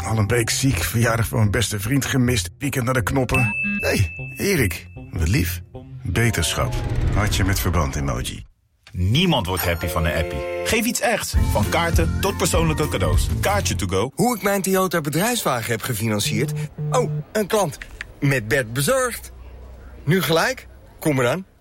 Al een week ziek, verjaardag van mijn beste vriend gemist. Weekend naar de knoppen. Hé, Erik, wat lief. Beterschap. Hartje met verband-emoji. Niemand wordt happy van een appie. Geef iets echt. Van kaarten tot persoonlijke cadeaus. Kaartje to go. Hoe ik mijn Toyota bedrijfswagen heb gefinancierd? Oh, een klant. Met Bert bezorgd. Nu gelijk? Kom eraan.